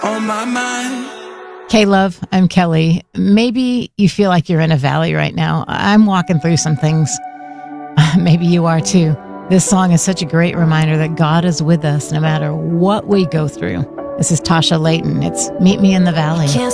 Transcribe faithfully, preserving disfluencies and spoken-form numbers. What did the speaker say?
on my mind. K-Love, I'm Kelly. Maybe you feel like you're in a valley right now. I'm walking through some things. Maybe you are too. This song is such a great reminder that God is with us no matter what we go through. This is Tasha Layton. It's Meet Me in the Valley.